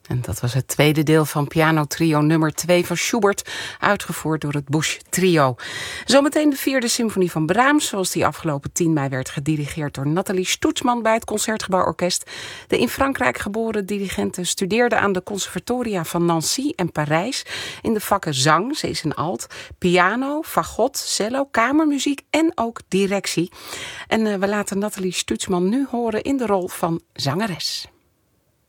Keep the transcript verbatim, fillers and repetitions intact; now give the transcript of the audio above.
En dat was het tweede deel van Piano Trio nummer twee van Schubert, uitgevoerd door het Busch Trio. Zometeen de vierde symfonie van Brahms, zoals die afgelopen tien mei werd gedirigeerd door Nathalie Stoetsman bij het Concertgebouworkest. De in Frankrijk geboren dirigente studeerde aan de conservatoria van Nancy en Parijs in de vakken zang, ze is een alt, piano, fagot, cello, kamermuziek en ook directie. En uh, we laten Nathalie Stoetsman nu horen in de rol van zangeres.